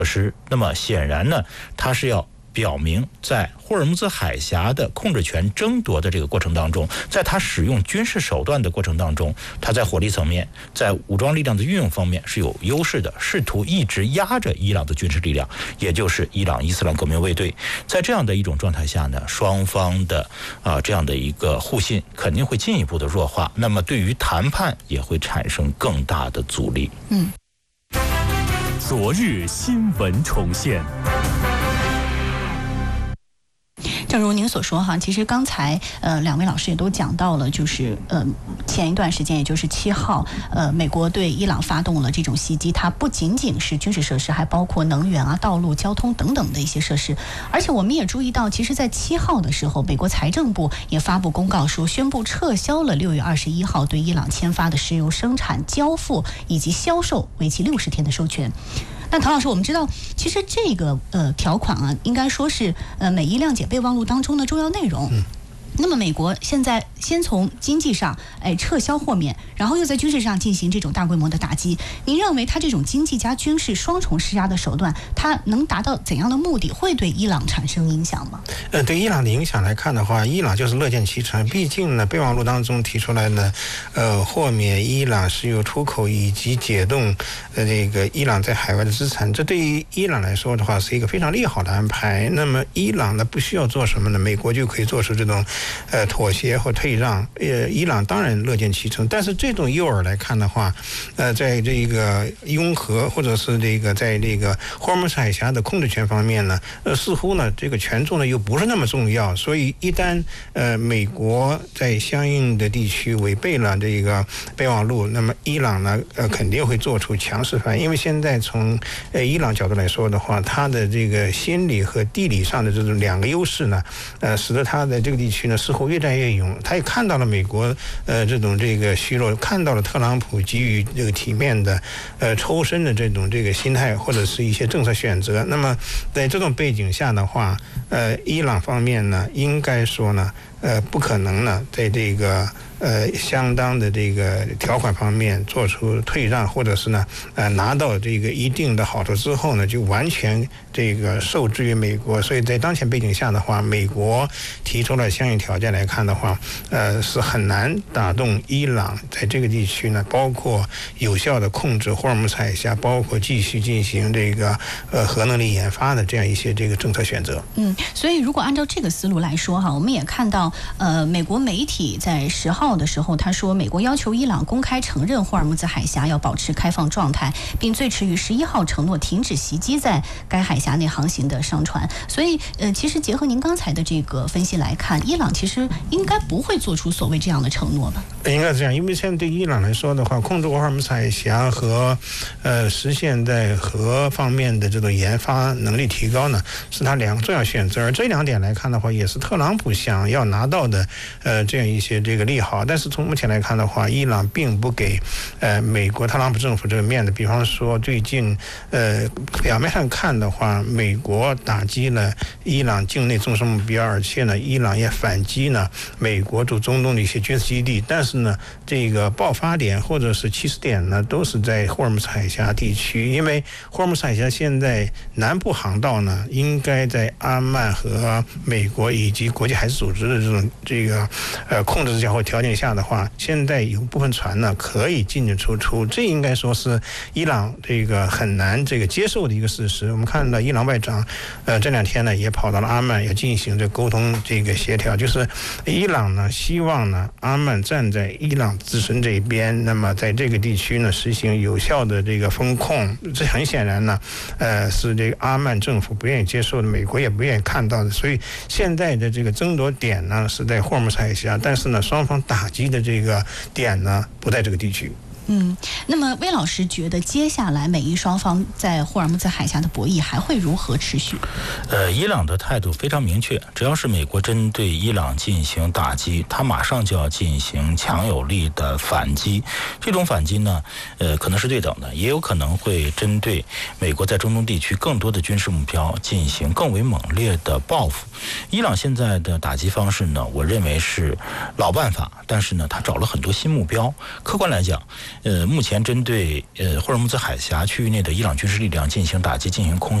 施。那么显然呢，它是要表明在霍尔木兹海峡的控制权争夺的这个过程当中，在他使用军事手段的过程当中，他在火力层面，在武装力量的运用方面是有优势的，试图一直压着伊朗的军事力量，也就是伊朗伊斯兰革命卫队。在这样的一种状态下呢，双方的这样的一个互信肯定会进一步的弱化，那么对于谈判也会产生更大的阻力。 昨日新闻重现。 正如您所说哈，其实刚才两位老师也都讲到了，就是前一段时间，也就是7号，美国对伊朗发动了这种袭击，它不仅仅是军事设施，还包括能源啊、道路、交通等等的一些设施。而且我们也注意到，其实在7号的时候，美国财政部也发布公告说，宣布撤销了6月21号对伊朗签发的石油生产、交付以及销售为期60天的授权。那唐老师，我们知道，其实这个条款啊，应该说是美伊谅解备忘录当中的重要内容。那么美国现在先从经济上撤销豁免，然后又在军事上进行这种大规模的打击。您认为它这种经济加军事双重施压的手段，它能达到怎样的目的？会对伊朗产生影响吗？ 对伊朗的影响来看的话，伊朗就是乐见其成。毕竟呢，备忘录当中提出来呢，豁免伊朗石油出口以及解冻这个伊朗在海外的资产，这对于伊朗来说的话是一个非常利好的安排。那么伊朗呢不需要做什么呢？美国就可以做出这种妥协或退让，伊朗当然乐见其成。但是这种诱饵来看的话，在这个拥核或者是这个在这个霍尔木兹海峡的控制权方面呢，似乎呢这个权重呢又不是那么重要。所以一旦美国在相应的地区违背了这个备忘录，那么伊朗呢肯定会做出强势反应。因为现在从伊朗角度来说的话，它的这个心理和地理上的这种两个优势呢，使得它在这个地区呢似乎越战越勇。他也看到了美国这种这个虚弱，看到了特朗普给予这个体面的抽身的这种这个心态或者是一些政策选择。那么在这种背景下的话，伊朗方面呢应该说呢不可能呢在这个相当的这个条款方面做出退让，或者是呢拿到这个一定的好处之后呢就完全这个受制于美国。所以在当前背景下的话，美国提出了相应条件来看的话，是很难打动伊朗在这个地区呢，包括有效的控制霍尔木兹海峡，包括继续进行这个核能力研发的这样一些这个政策选择。 所以如果按照这个思路来说哈，我们也看到美国媒体在10号的时候，他说美国要求伊朗公开承认霍尔木兹海峡要保持开放状态，并最迟于11号承诺停止袭击在该海峡内航行的商船。所以其实结合您刚才的这个分析来看，伊朗其实应该不会做出所谓这样的承诺吧？ 应该这样，因为现在对伊朗来说的话，控制霍尔木兹海峡和实现在核方面的这种研发能力提高呢，是他两个重要选择。而这两点来看的话，也是特朗普想要拿到的这样一些这个利好。但是从目前来看的话，伊朗并不给美国特朗普政府这个面子。比方说最近表面上看的话，美国打击了伊朗境内纵深目标，而且呢伊朗也反击呢美国驻中东的一些军事基地。但是呢这个爆发点或者是起始点呢都是在霍尔木兹海峡地区。因为霍尔木兹海峡现在南部航道呢应该在阿曼和美国以及国际海事组织的这个控制之下或条件下的话，现在有部分船呢可以进进出出，这应该说是伊朗这个很难这个接受的一个事实。我们看到伊朗外长这两天呢也跑到了阿曼，要进行这沟通这个协调，就是伊朗呢希望呢阿曼站在伊朗自身这一边，那么在这个地区呢实行有效的这个风控。这很显然呢是这个阿曼政府不愿意接受的，美国也不愿意看到的。所以现在的这个争夺点呢是在霍尔木兹海峡，但是呢双方打击的这个点呢不在这个地区。 那么魏老师觉得接下来美伊双方在霍尔木兹海峡的博弈还会如何持续？ 伊朗的态度非常明确，只要是美国针对伊朗进行打击，他马上就要进行强有力的反击。这种反击呢，可能是对等的，也有可能会针对美国在中东地区更多的军事目标进行更为猛烈的报复。伊朗现在的打击方式呢，我认为是老办法，但是呢，他找了很多新目标。客观来讲， 目前针对霍尔木兹海峡区域内的伊朗军事力量进行打击、进行空